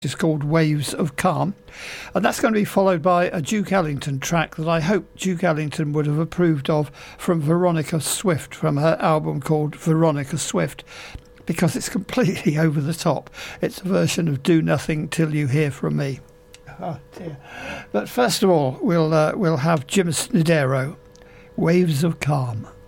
It's called Waves of Calm, and that's going to be followed by a Duke Ellington track that I hope Duke Ellington would have approved of, from Veronica Swift, from her album called Veronica Swift, because it's completely over the top. It's a version of Do Nothing Till You Hear From Me. Oh dear. But first of all, we'll have Jim Snidero, Waves of Calm.